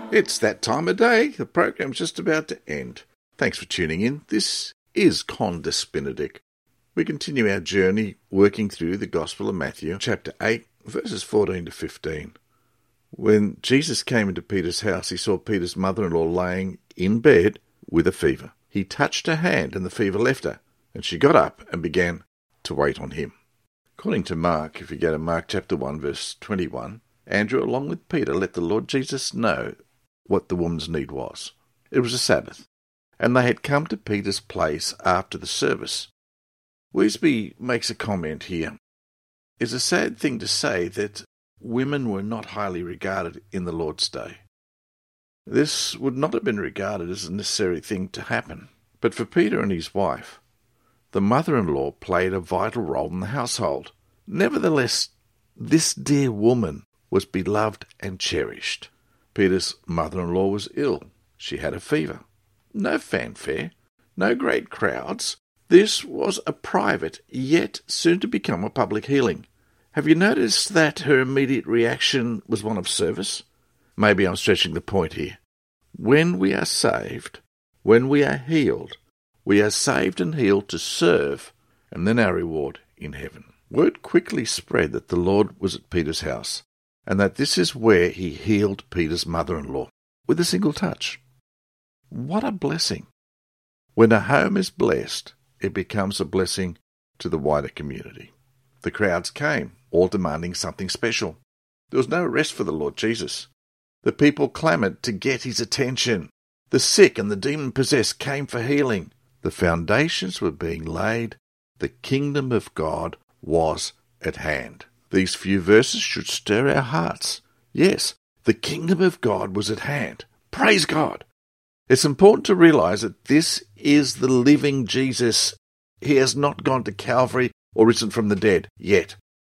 It's that time of day. The program's just about to end. Thanks for tuning in. This is Condes Benedict. We continue our journey working through the Gospel of Matthew, chapter 8, verses 14 to 15. When Jesus came into Peter's house, he saw Peter's mother-in-law laying in bed with a fever. He touched her hand, and the fever left her, and she got up and began to wait on him. According to Mark, if you go to Mark chapter 1, verse 21, Andrew, along with Peter, let the Lord Jesus know what the woman's need was. It was a Sabbath, and they had come to Peter's place after the service. Weesby makes a comment here. It's a sad thing to say that women were not highly regarded in the Lord's day. This would not have been regarded as a necessary thing to happen. But for Peter and his wife, the mother-in-law played a vital role in the household. Nevertheless, this dear woman was beloved and cherished. Peter's mother-in-law was ill. She had a fever. No fanfare, no great crowds. This was a private, yet soon to become a public healing. Have you noticed that her immediate reaction was one of service? Maybe I'm stretching the point here. When we are saved, when we are healed, we are saved and healed to serve, and then our reward in heaven. Word quickly spread that the Lord was at Peter's house, and that this is where he healed Peter's mother-in-law, with a single touch. What a blessing! When a home is blessed, it becomes a blessing to the wider community. The crowds came, all demanding something special. There was no rest for the Lord Jesus. The people clamoured to get his attention. The sick and the demon-possessed came for healing. The foundations were being laid. The kingdom of God was at hand. These few verses should stir our hearts. Yes, the kingdom of God was at hand. Praise God! It's important to realize that this is the living Jesus. He has not gone to Calvary or risen from the dead yet.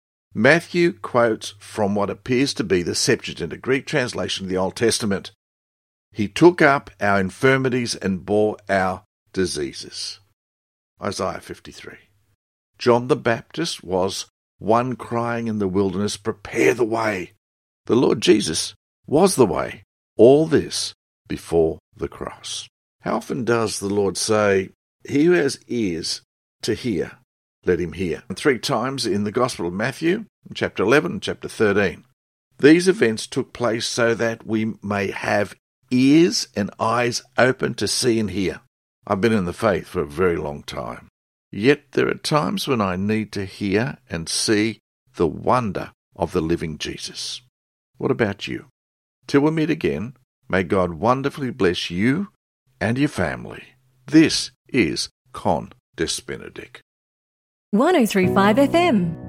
Matthew quotes from what appears to be the Septuagint, a Greek translation of the Old Testament. He took up our infirmities and bore our diseases. Isaiah 53. John the Baptist was one crying in the wilderness, prepare the way. The Lord Jesus was the way. All this before the cross. How often does the Lord say, he who has ears to hear, let him hear? And 3 times in the Gospel of Matthew, chapter 11 and chapter 13. These events took place so that we may have ears and eyes open to see and hear. I've been in the faith for a very long time. Yet there are times when I need to hear and see the wonder of the living Jesus. What about you? Till we meet again, may God wonderfully bless you and your family. This is Condes Benedict. 103.5 FM.